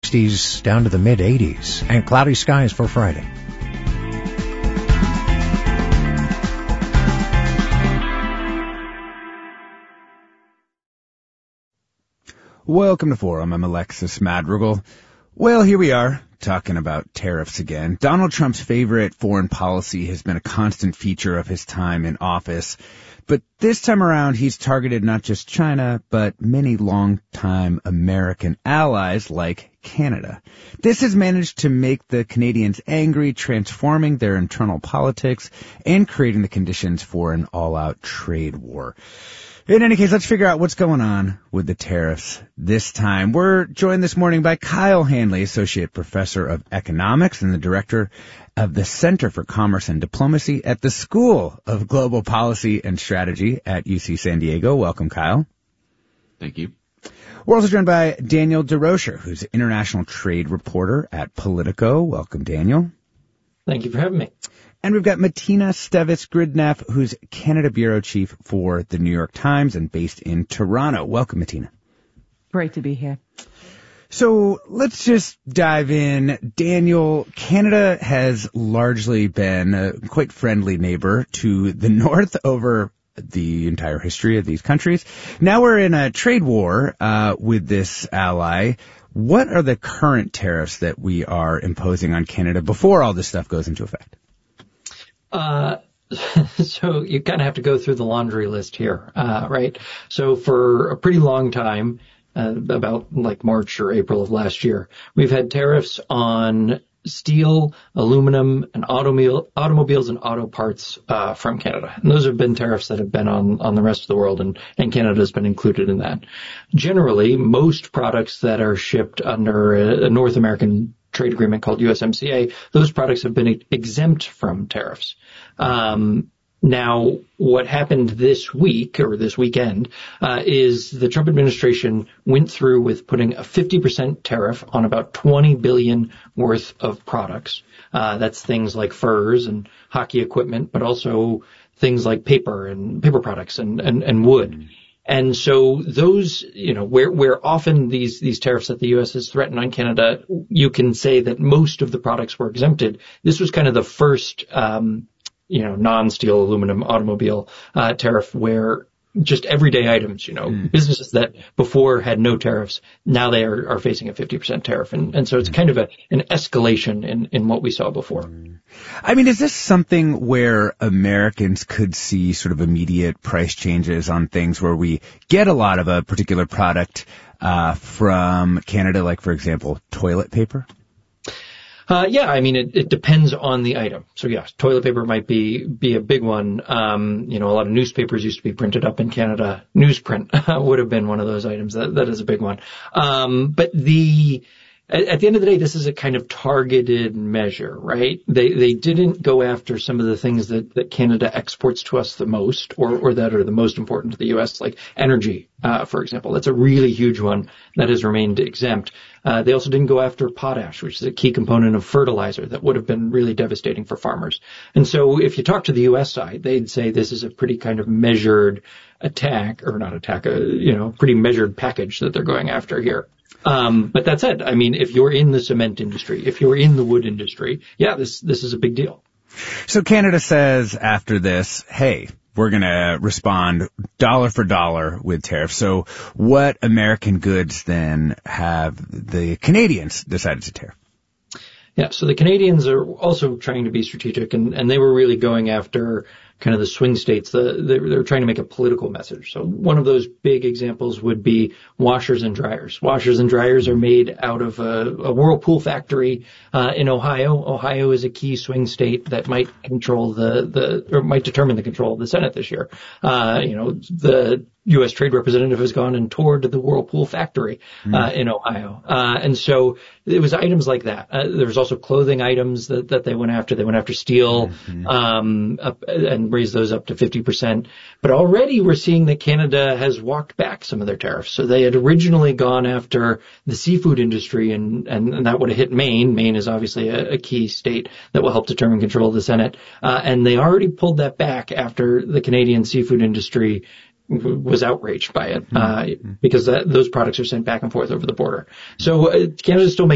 60s down to the mid-80s, and cloudy skies for Friday. Welcome to Forum. I'm Alexis Madrigal. Well, here we are, talking about tariffs again. Donald Trump's favorite foreign policy has been a constant feature of his time in office. But this time around, he's targeted not just China, but many longtime American allies like Canada. This has managed to make the Canadians angry, transforming their internal politics and creating the conditions for an all-out trade war. In any case, let's figure out what's going on with the tariffs this time. We're joined this morning by Kyle Hanley, Associate Professor of Economics and the Director of the Center for Commerce and Diplomacy at the School of Global Policy and Strategy at UC San Diego. Welcome, Kyle. Thank you. We're also joined by Daniel DeRocher, who's an international trade reporter at Politico. Welcome, Daniel. Thank you for having me. And we've got Martina Stevitz-Gridneff, who's Canada Bureau Chief for the New York Times and based in Toronto. Welcome, Martina. Great to be here. So let's just dive in. Daniel, Canada has largely been a quite friendly neighbor to the north over the entire history of these countries. Now we're in a trade war with this ally. What are the current tariffs that we are imposing on Canada before all this stuff goes into effect? So you kind of have to go through the laundry list here, right? So for a pretty long time, about like March or April of last year, we've had tariffs on steel, aluminum, and automobiles and auto parts from Canada. And those have been tariffs that have been on the rest of the world, and Canada has been included in that. Generally, most products that are shipped under a North American trade agreement called USMCA, those products have been exempt from tariffs. Now, what happened this week or this weekend is the Trump administration went through with putting a 50% tariff on about $20 billion worth of products. That's things like furs and hockey equipment, but also things like paper and paper products and wood. And so those, where often these tariffs that the U.S. has threatened on Canada, you can say that most of the products were exempted. This was kind of the first, non-steel aluminum automobile tariff where just everyday items, businesses that before had no tariffs, now they are facing a 50% tariff. And so it's kind of an escalation in what we saw before. I mean, is this something where Americans could see sort of immediate price changes on things where we get a lot of a particular product from Canada, like, for example, toilet paper? Yeah, I mean, it depends on the item. So yeah, toilet paper might be a big one. A lot of newspapers used to be printed up in Canada. Newsprint would have been one of those items. That is a big one. But at the end of the day, this is a kind of targeted measure, right? They didn't go after some of the things that Canada exports to us the most or that are the most important to the U.S., like energy, for example. That's a really huge one that has remained exempt. They also didn't go after potash, which is a key component of fertilizer that would have been really devastating for farmers. And so if you talk to the U.S. side, they'd say this is a pretty kind of measured pretty measured package that they're going after here. But that said, I mean, if you're in the cement industry, if you're in the wood industry, yeah, this is a big deal. So Canada says after this, hey, we're going to respond dollar for dollar with tariffs. So what American goods then have the Canadians decided to tariff? Yeah, so the Canadians are also trying to be strategic, and they were really going after kind of the swing states. They're trying to make a political message. So one of those big examples would be washers and dryers. Washers and dryers are made out of a Whirlpool factory in Ohio. Ohio is a key swing state that might control or might determine the control of the Senate this year. The U.S. Trade Representative has gone and toured the Whirlpool factory in Ohio. And so it was items like that. There was also clothing items that they went after. They went after steel and raised those up to 50%. But already we're seeing that Canada has walked back some of their tariffs. So they had originally gone after the seafood industry, and that would have hit Maine. Maine is obviously a key state that will help determine control of the Senate. And they already pulled that back after the Canadian seafood industry was outraged by it because those products are sent back and forth over the border. So Canada's still making